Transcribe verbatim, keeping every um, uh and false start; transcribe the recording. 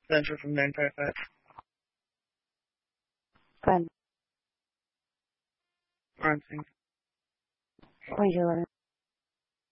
Center from nine five five. Go ahead. Ron Singh. Point your order.